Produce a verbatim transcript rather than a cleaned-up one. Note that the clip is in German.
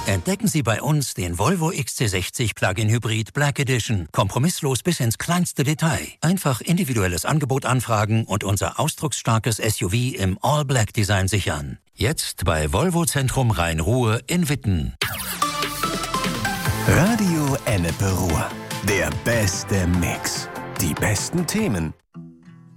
Entdecken Sie bei uns den Volvo X C sechzig Plug-in Hybrid Black Edition. Kompromisslos bis ins kleinste Detail. Einfach individuelles Angebot anfragen und unser ausdrucksstarkes S U V im All-Black-Design sichern. Jetzt bei Volvo Zentrum Rhein-Ruhr in Witten. Radio Ennepe Ruhr. Der beste Mix. Die besten Themen.